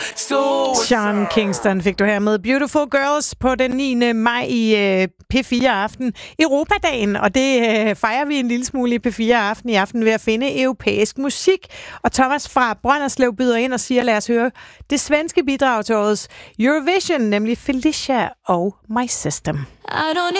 Sean Kingston fik du her med Beautiful Girls på den 9. maj i P4 Aften. Europadagen, og det fejrer vi en lille smule i P4 Aften i aften ved at finde europæisk musik. Og Thomas fra Brønderslev byder ind og siger, lad os høre det svenske bidrag til årets Eurovision, nemlig Felicia og My System.